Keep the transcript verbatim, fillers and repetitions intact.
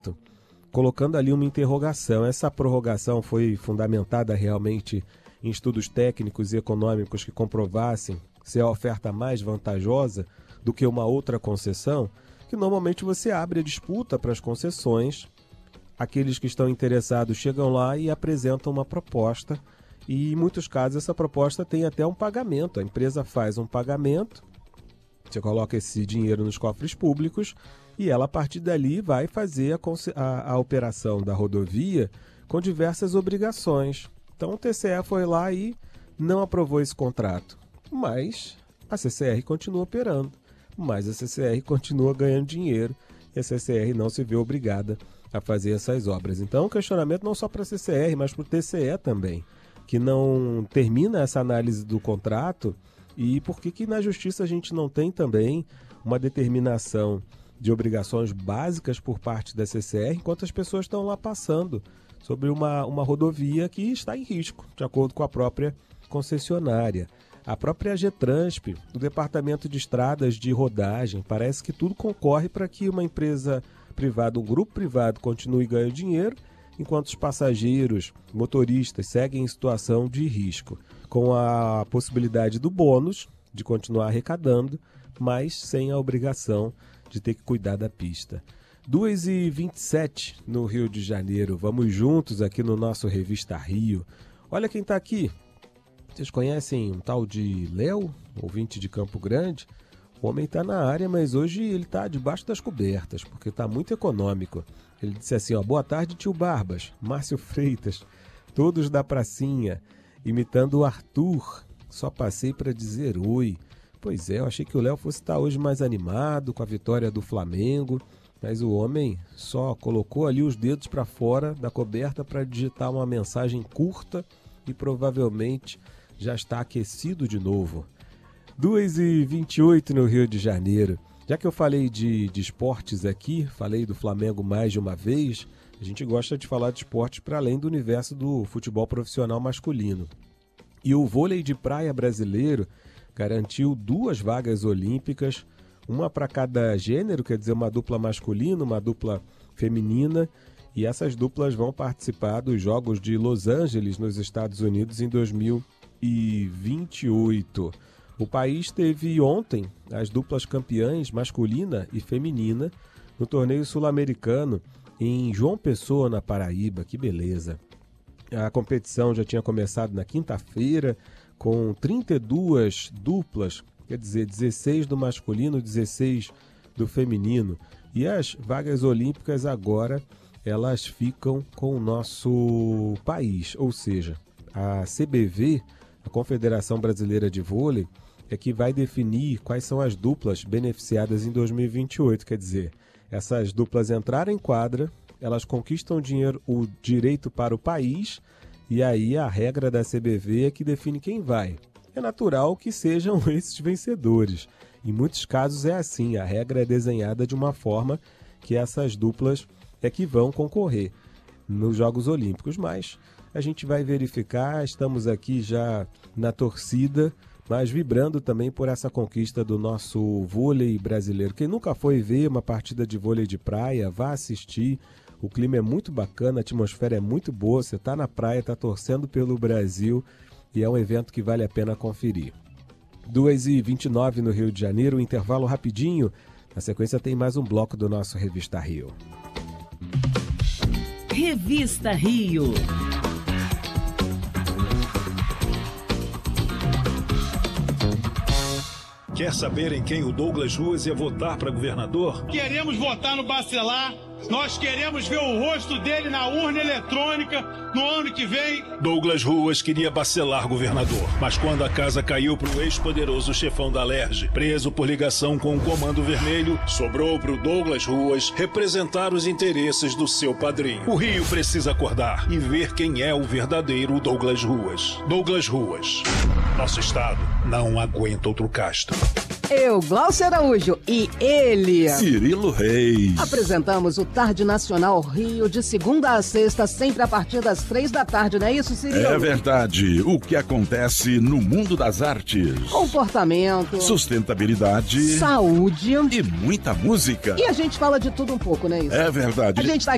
colocando ali uma interrogação. Essa prorrogação foi fundamentada realmente em estudos técnicos e econômicos que comprovassem se é a oferta mais vantajosa do que uma outra concessão, que normalmente você abre a disputa para as concessões, aqueles que estão interessados chegam lá e apresentam uma proposta, e em muitos casos essa proposta tem até um pagamento, a empresa faz um pagamento, você coloca esse dinheiro nos cofres públicos e ela a partir dali vai fazer a, a, a operação da rodovia com diversas obrigações. Então o T C E foi lá e não aprovou esse contrato, mas a C C R continua operando, mas a C C R continua ganhando dinheiro e a C C R não se vê obrigada a fazer essas obras. Então, um questionamento não só para a C C R, mas para o T C E também, que não termina essa análise do contrato, e por que que na Justiça a gente não tem também uma determinação de obrigações básicas por parte da C C R, enquanto as pessoas estão lá passando sobre uma, uma rodovia que está em risco, de acordo com a própria concessionária. A própria Getransp, o Departamento de Estradas de Rodagem, parece que tudo concorre para que uma empresa privada, um grupo privado, continue ganhando dinheiro, enquanto os passageiros, motoristas, seguem em situação de risco, com a possibilidade do bônus de continuar arrecadando, mas sem a obrigação de ter que cuidar da pista. duas e vinte e sete no Rio de Janeiro, vamos juntos aqui no nosso Revista Rio. Olha quem está aqui. Vocês conhecem um tal de Léo, ouvinte de Campo Grande? O homem está na área, mas hoje ele está debaixo das cobertas, porque está muito econômico. Ele disse assim, ó, boa tarde, tio Barbas, Márcio Freitas, todos da pracinha, imitando o Arthur, só passei para dizer oi. Pois é, eu achei que o Léo fosse estar hoje mais animado com a vitória do Flamengo, mas o homem só colocou ali os dedos para fora da coberta para digitar uma mensagem curta e provavelmente já está aquecido de novo. duas e vinte e oito no Rio de Janeiro. Já que eu falei de, de esportes aqui, falei do Flamengo mais de uma vez, a gente gosta de falar de esportes para além do universo do futebol profissional masculino. E o vôlei de praia brasileiro garantiu duas vagas olímpicas, uma para cada gênero, quer dizer, uma dupla masculina, uma dupla feminina, e essas duplas vão participar dos Jogos de Los Angeles, nos Estados Unidos, em dois mil e vinte e oito. O país teve ontem as duplas campeãs masculina e feminina no torneio sul-americano em João Pessoa, na Paraíba. Que beleza! A competição já tinha começado na quinta-feira com trinta e duas duplas, quer dizer, dezesseis do masculino, dezesseis do feminino. E as vagas olímpicas agora elas ficam com o nosso país, ou seja, a C B V, a Confederação Brasileira de Vôlei, é que vai definir quais são as duplas beneficiadas em dois mil e vinte e oito. Quer dizer, essas duplas entrarem em quadra, elas conquistam o, dinheiro, o direito para o país, e aí a regra da C B V é que define quem vai. É natural que sejam esses vencedores. Em muitos casos é assim, a regra é desenhada de uma forma que essas duplas é que vão concorrer nos Jogos Olímpicos, mas a gente vai verificar, estamos aqui já na torcida, mas vibrando também por essa conquista do nosso vôlei brasileiro. Quem nunca foi ver uma partida de vôlei de praia, vá assistir, o clima é muito bacana, a atmosfera é muito boa, você está na praia, está torcendo pelo Brasil e é um evento que vale a pena conferir. duas e vinte e nove no Rio de Janeiro, um intervalo rapidinho, na sequência tem mais um bloco do nosso Revista Rio. Revista Rio. Quer saber em quem o Douglas Ruas ia votar para governador? Queremos votar no Bacelar. Nós queremos ver o rosto dele na urna eletrônica no ano que vem. Douglas Ruas queria Bacelar governador, mas quando a casa caiu pro ex-poderoso chefão da Alerj, preso por ligação com o Comando Vermelho, sobrou pro Douglas Ruas representar os interesses do seu padrinho. O Rio precisa acordar e ver quem é o verdadeiro Douglas Ruas. Douglas Ruas. Nosso estado não aguenta outro Castro. Eu, Glaucio Araújo, e ele, Cirilo Reis. Apresentamos o Tarde Nacional Rio de segunda a sexta, sempre a partir das três da tarde, não é isso, Cirilo? É verdade. O que acontece no mundo das artes. Comportamento. Sustentabilidade. Saúde. E muita música. E a gente fala de tudo um pouco, não é isso? É verdade. A gente tá aqui